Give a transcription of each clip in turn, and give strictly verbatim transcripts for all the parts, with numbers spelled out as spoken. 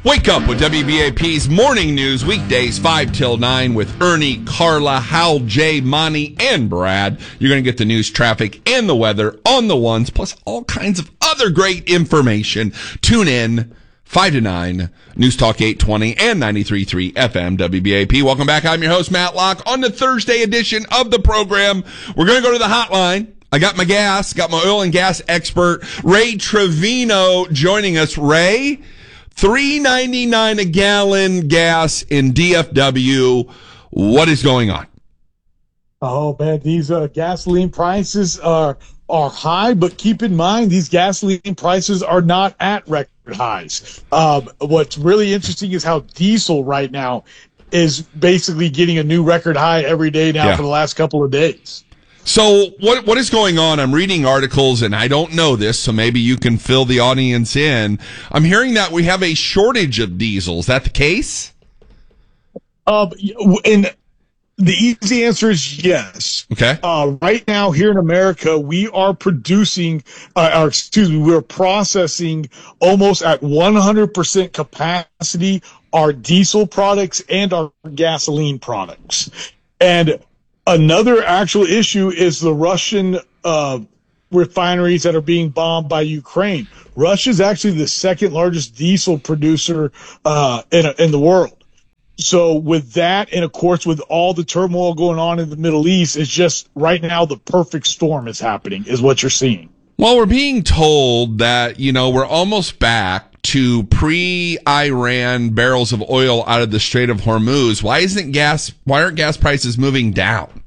Wake up with W B A P's Morning News, weekdays five till nine with Ernie, Carla, Hal, Jay, Monty, and Brad. You're going to get the news, traffic, and the weather on the ones, plus all kinds of other great information. Tune in five to nine, News Talk eight twenty and ninety-three point three F M W B A P. Welcome back. I'm your host, Matt Locke. On the Thursday edition of the program, we're going to go to the hotline. I got my gas, got my oil and gas expert, Ray Trevino, joining us. Ray, three ninety-nine a gallon gas in D F W. What is going on? Oh man, these uh, gasoline prices are are high, but keep in mind these gasoline prices are not at record highs. Um, what's really interesting is how diesel right now is basically getting a new record high every day now yeah. for the last couple of days. So what what is going on? I'm reading articles, and I don't know this, so maybe you can fill the audience in. I'm hearing that we have a shortage of diesel. Is that the case? Um, and the easy answer is yes. Okay. Uh, right now here in America, we are producing, uh, or excuse me, we're processing almost at one hundred percent capacity our diesel products and our gasoline products. And another actual issue is the Russian uh, refineries that are being bombed by Ukraine. Russia is actually the second largest diesel producer uh, in, in the world. So with that, and of course with all the turmoil going on in the Middle East, it's just right now the perfect storm is happening, is what you're seeing. Well, we're being told that, you know, we're almost back to pre-Iran barrels of oil out of the Strait of Hormuz. Why isn't gas, why aren't gas prices moving down?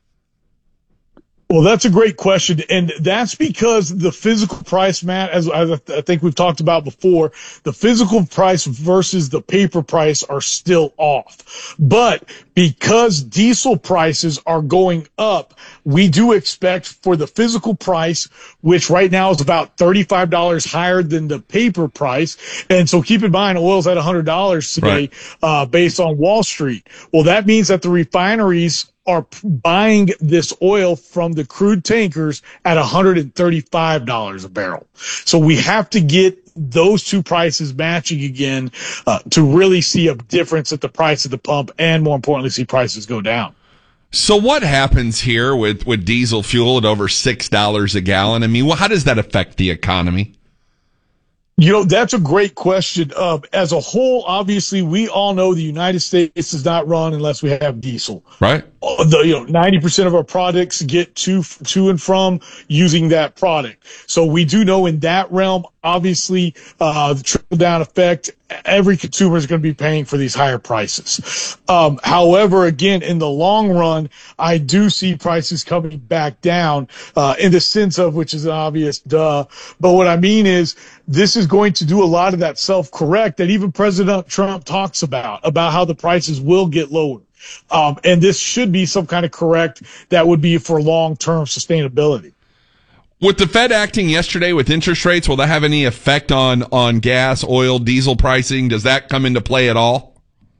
Well, that's a great question. And that's because the physical price, Matt, as I think we've talked about before, the physical price versus the paper price are still off. But because diesel prices are going up, we do expect for the physical price, which right now is about thirty-five dollars higher than the paper price. And so keep in mind, oil's at one hundred dollars today, right. uh, based on Wall Street. Well, that means that the refineries are buying this oil from the crude tankers at one hundred thirty-five dollars a barrel. So we have to get those two prices matching again uh, to really see a difference at the price of the pump and, more importantly, see prices go down. So what happens here with, with diesel fuel at over six dollars a gallon? I mean, well, how does that affect the economy? You know, that's a great question. Uh, as a whole, obviously, we all know the United States does not run unless we have diesel. Right. Uh, the, you know, ninety percent of our products get to, to and from using that product. So we do know in that realm, obviously, uh, the trickle down effect, every consumer is going to be paying for these higher prices. Um, however, again, in the long run, I do see prices coming back down, uh, in the sense of, which is an obvious duh. But what I mean is, this is going to do a lot of that self-correct that even President Trump talks about, about how the prices will get lower. Um, and this should be some kind of correct that would be for long-term sustainability. With the Fed acting yesterday with interest rates, will that have any effect on, on gas, oil, diesel pricing? Does that come into play at all?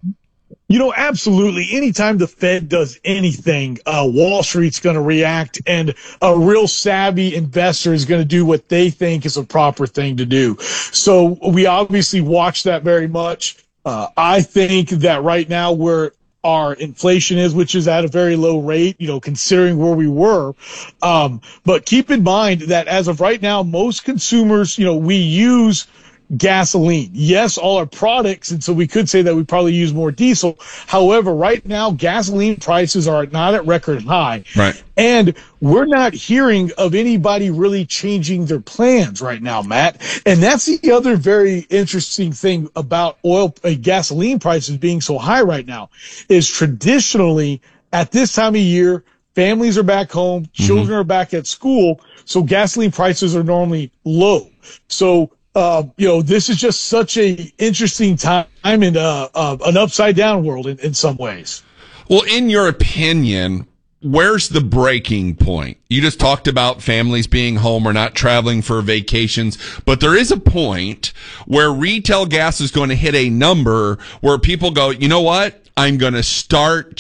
You know, absolutely. Anytime the Fed does anything, uh, Wall Street's going to react, and a real savvy investor is going to do what they think is a proper thing to do. So we obviously watch that very much. Uh, I think that right now where our inflation is, which is at a very low rate, you know, considering where we were. Um, but keep in mind that as of right now, most consumers, you know, we use gasoline. Yes, all our products, and so we could say that we probably use more diesel. However, right now, gasoline prices are not at record high. Right. And we're not hearing of anybody really changing their plans right now, Matt. And that's the other very interesting thing about oil, uh, gasoline prices being so high right now, is traditionally at this time of year, families are back home, children mm-hmm. are back at school, so gasoline prices are normally low. So Uh, you know, this is just such a interesting time in uh, uh, an upside down world in, in some ways. Well, in your opinion, where's the breaking point? You just talked about families being home or not traveling for vacations, but there is a point where retail gas is going to hit a number where people go, you know what? I'm going to start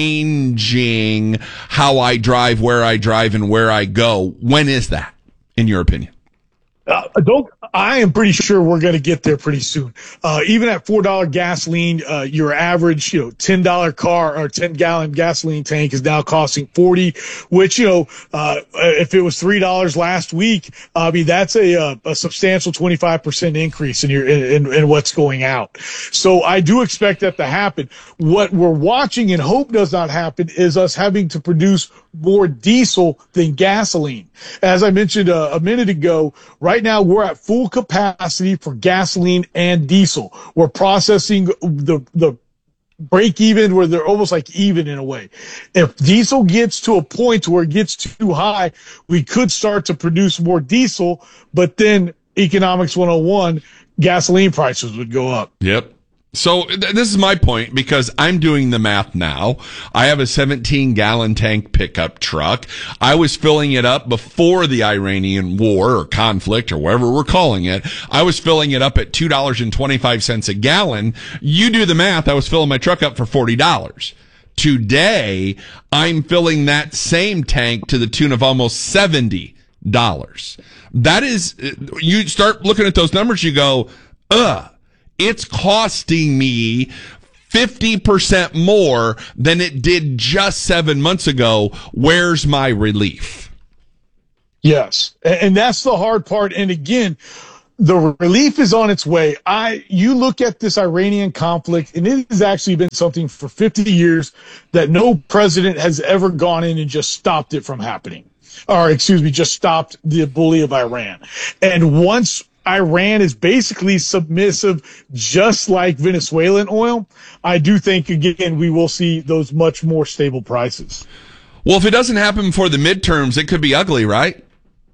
changing how I drive, where I drive, and where I go. When is that, in your opinion? Uh, don't. I am pretty sure we're going to get there pretty soon. Uh, even at four dollar gasoline, uh, your average, you know, ten dollar car or ten gallon gasoline tank is now costing forty. Which, you know, uh, if it was three dollars last week, I mean that's a a, a substantial twenty five percent increase in your in, in, in what's going out. So I do expect that to happen. What we're watching and hope does not happen is us having to produce more diesel than gasoline. As I mentioned a, a minute ago, right now we're at full capacity for gasoline and diesel. We're processing the the break even where they're almost like even in a way. If diesel gets to a point where it gets too high, we could start to produce more diesel, but then economics one oh one, gasoline prices would go up. Yep. So th- this is my point because I'm doing the math now. I have a seventeen gallon tank pickup truck. I was filling it up before the Iranian war or conflict or whatever we're calling it. I was filling it up at two dollars and twenty-five cents a gallon. You do the math. I was filling my truck up for forty dollars. Today, I'm filling that same tank to the tune of almost seventy dollars. That is, you start looking at those numbers, you go, ugh. It's costing me fifty percent more than it did just seven months ago. Where's my relief? Yes. And that's the hard part. And again, the relief is on its way. I, you look at this Iranian conflict, and it has actually been something for fifty years that no president has ever gone in and just stopped it from happening. Or, excuse me, just stopped the bully of Iran. And once Iran is basically submissive, just like Venezuelan oil, I do think, again, we will see those much more stable prices. Well, if it doesn't happen before the midterms, it could be ugly, right?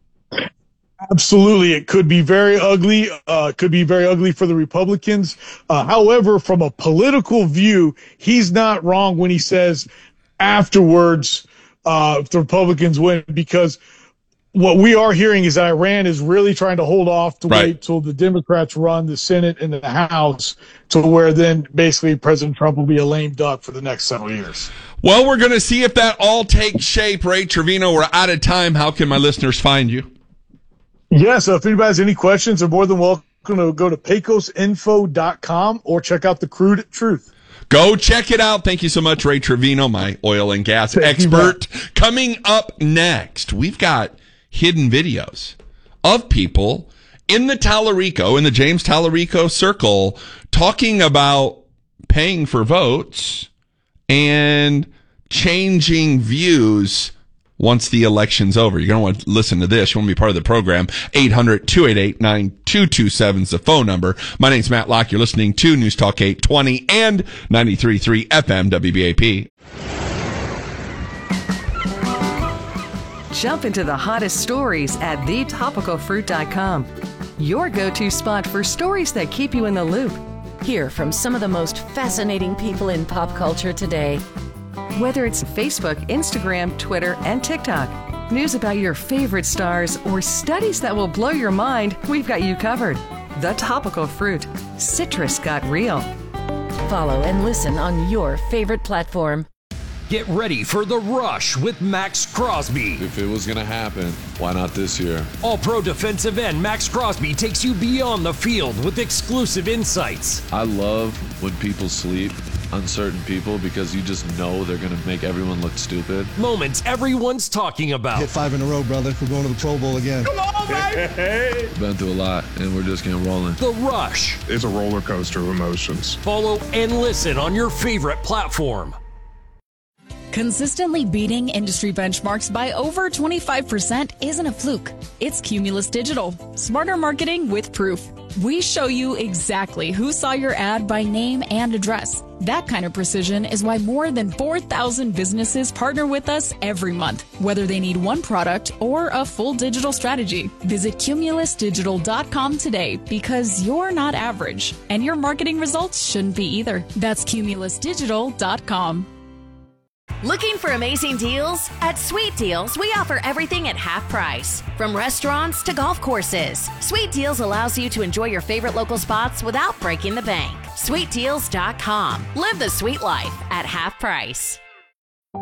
Absolutely. It could be very ugly. Uh, could be very ugly for the Republicans. Uh, however, from a political view, he's not wrong when he says afterwards, uh, if the Republicans win, because what we are hearing is that Iran is really trying to hold off to right. wait till the Democrats run the Senate and the House, to where then basically President Trump will be a lame duck for the next several years. Well, we're going to see if that all takes shape. Ray Trevino, we're out of time. How can my listeners find you? Yes, uh, if anybody has any questions, they're more than welcome to go to pecos info dot com or check out the Crude Truth. Go check it out. Thank you so much, Ray Trevino, my oil and gas Thank expert. Coming up next, we've got hidden videos of people in the Tallarico, in the James Tallarico circle, talking about paying for votes and changing views once the election's over. You're going to want to listen to this. You want to be part of the program. eight hundred, two eight eight, nine two two seven is the phone number. My name's Matt Locke. You're listening to News Talk eight twenty and ninety-three point three F M W B A P. Jump into the hottest stories at the topical fruit dot com. Your go-to spot for stories that keep you in the loop. Hear from some of the most fascinating people in pop culture today. Whether it's Facebook, Instagram, Twitter, and TikTok, news about your favorite stars, or studies that will blow your mind, we've got you covered. The Topical Fruit. Citrus got real. Follow and listen on your favorite platform. Get ready for The Rush with Max Crosby. If it was going to happen, why not this year? All-Pro defensive end Max Crosby takes you beyond the field with exclusive insights. I love when people sleep on certain people because you just know they're going to make everyone look stupid. Moments everyone's talking about. Hit five in a row, brother. We're going to the Pro Bowl again. Come on, baby! Been through a lot, and we're just getting rolling. The Rush. It's a roller coaster of emotions. Follow and listen on your favorite platform. Consistently beating industry benchmarks by over twenty-five percent isn't a fluke. It's Cumulus Digital. Smarter marketing with proof. We show you exactly who saw your ad by name and address. That kind of precision is why more than four thousand businesses partner with us every month, whether they need one product or a full digital strategy. Visit cumulus digital dot com today because you're not average, and your marketing results shouldn't be either. That's cumulus digital dot com. Looking for amazing deals? At Sweet Deals, we offer everything at half price. From restaurants to golf courses, Sweet Deals allows you to enjoy your favorite local spots without breaking the bank. sweet deals dot com. Live the sweet life at half price.